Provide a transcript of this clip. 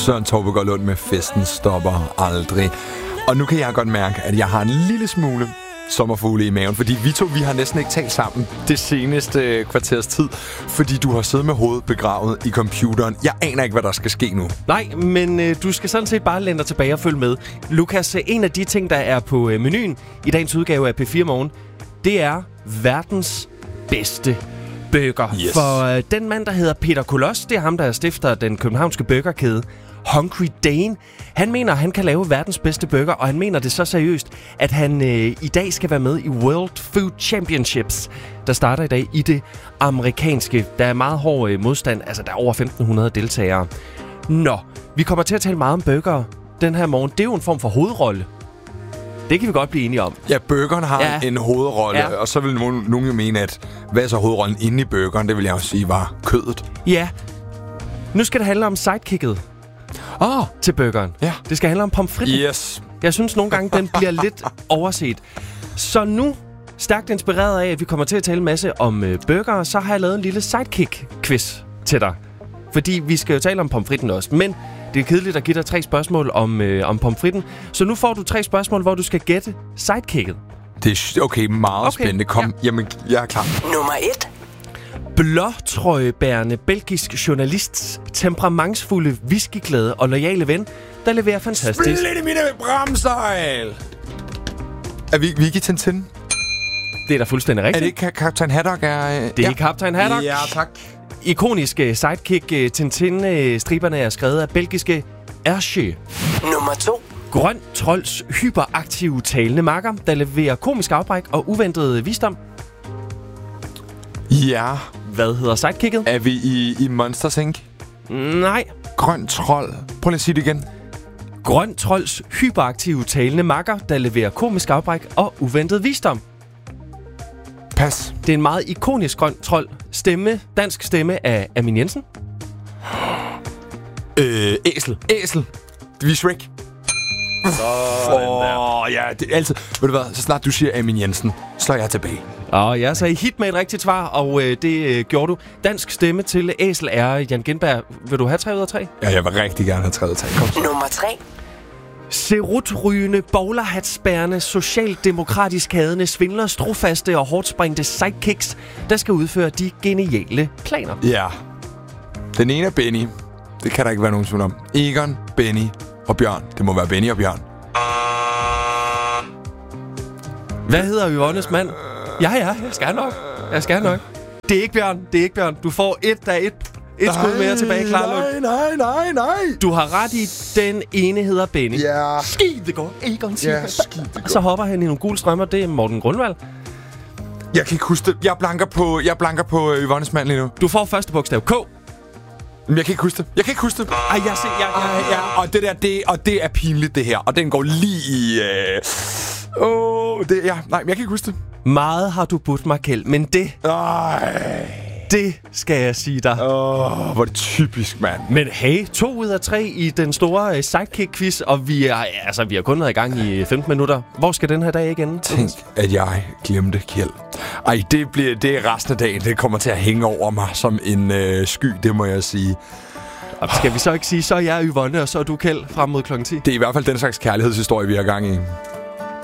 Søren Tove Lund med Festen stopper aldrig. Og nu kan jeg godt mærke, at jeg har en lille smule sommerfugle i maven, fordi vi har næsten ikke talt sammen det seneste kvarters tid, fordi du har siddet med hovedet begravet i computeren. Jeg aner ikke, hvad der skal ske nu. Nej, men du skal sådan set bare læne dig tilbage og følge med. Lukas, en af de ting, der er på menuen i dagens udgave af P4 Morgen, det er verdens bedste burger. Yes. For den mand, der hedder Peter Kolos, det er ham, der stifter den københavnske burgerkæde Hungry Dane. Han mener, at han kan lave verdens bedste burger, og han mener det så seriøst, at han i dag skal være med i World Food Championships, der starter i dag i det amerikanske. Der er meget hård modstand, altså der er over 1.500 deltagere. Nå, vi kommer til at tale meget om burger den her morgen. Det er jo en form for hovedrolle. Det kan vi godt blive enige om. Ja, burgeren har en hovedrolle, og så vil nogen jo mene, at hvad er så hovedrollen inde i burgeren? Det vil jeg jo sige var kødet. Ja. Nu skal det handle om sidekicket til burgeren. Ja. Det skal handle om pomfritten. Yes. Jeg synes nogle gange, den bliver lidt overset. Så nu, stærkt inspireret af, at vi kommer til at tale en masse om burgere, så har jeg lavet en lille sidekick-quiz til dig. Fordi vi skal jo tale om pomfritten også. Men det er kedeligt at give dig 3 spørgsmål om pomfritten. Så nu får du 3 spørgsmål, hvor du skal gætte sidekicket. Det er okay, meget spændende. Kom, jamen, jeg er klar. Nummer 1. Blåtrøjebærende belgisk journalists temperamentsfulde, whiskyglade og loyale ven, der leverer fantastisk. Spil lidt i mine Bramstyle! Er vi ikke i Tintin? Det er da fuldstændig rigtigt. Er det ikke Kaptajn Haddock? Det er Kaptajn Haddock. Ja, tak. Ikoniske sidekick Tintin-striberne er skrevet af belgiske Hergé. Nummer 2. Grøn Trolds hyperaktive talende makker, der leverer komisk afbræk og uventet visdom. Ja. Hvad hedder sidekicket? Er vi i Monsters Inc? Nej. Grøn Trold. Prøv lige at sige det igen. Grøn Trolds hyperaktive talende makker, der leverer komisk afbræk og uventet visdom. Pas. Det er en meget ikonisk grøn trold. Dansk stemme af Amin Jensen. Æsel. Vi er Shrek. Ja, det er altid. Ved du hvad, så snart du siger Amin Jensen, slår jeg tilbage. Og jeg sagde hit med et rigtigt svar, og det gjorde du. Dansk stemme til æsel er Jan Gindberg. Vil du have 3 ud af 3? Ja, jeg vil rigtig gerne have 3 ud af 3. Kom så. Nummer 3. Serutrygende, bowlerhatsbærende, socialdemokratisk hadende, svindler, strofaste og hårdt springte sidekicks, der skal udføre de geniale planer. Ja. Den ene er Benny. Det kan der ikke være nogen tvivl om. Egon, Benny og Bjørn. Det må være Benny og Bjørn. Hvad hedder Yvonnes mand? Ja, jeg skal nok. Det er ikke Bjørn. Du får et skud mere tilbage, klar, Nej. Du har ret i, den ene hedder Benny. Ja. Skide godt, Egon siger. Ja, skide godt. Så hopper han i nogle gule strømmer, det er Morten Grundvald. Jeg kan ikke huske det. Jeg blanker på Yvonnes mand lige nu. Du får første bogstav K. Men jeg kan ikke huske det. Ej, jeg ser, Ja. Og det er pinligt, det her. Og den går lige i... Nej, jeg kan ikke huske det. Meget har du budt mig, Kjeld, men det skal jeg sige dig. Hvor er det typisk, mand. Men hey, 2 ud af 3 i den store sidekick-quiz, og vi har kun været i gang i 15 minutter. Hvor skal den her dag ikke ende? Tænk, at jeg glemte Kjeld. Ej, det er resten af dagen. Det kommer til at hænge over mig som en sky, det må jeg sige. Og skal vi så ikke sige, så er jeg Yvonne, og så er du Kjeld frem mod kl. 10? Det er i hvert fald den slags kærlighedshistorie, vi har gang i.